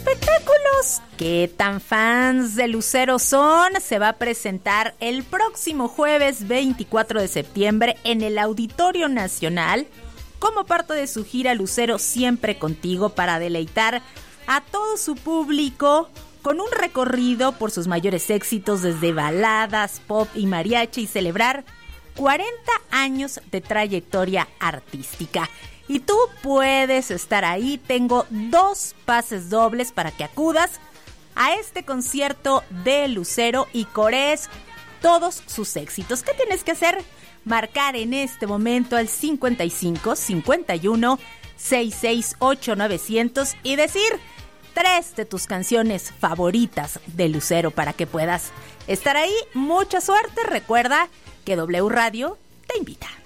espectáculos. ¿Qué tan fans de Lucero son? Se va a presentar el próximo jueves 24 de septiembre en el Auditorio Nacional como parte de su gira Lucero Siempre Contigo, para deleitar a todo su público con un recorrido por sus mayores éxitos desde baladas, pop y mariachi, y celebrar 40 años de trayectoria artística. Y tú puedes estar ahí. Tengo 2 pases dobles para que acudas a este concierto de Lucero y corees todos sus éxitos. ¿Qué tienes que hacer? Marcar en este momento al 55 51 668 900 y decir 3 de tus canciones favoritas de Lucero para que puedas estar ahí. Mucha suerte. Recuerda que W Radio te invita.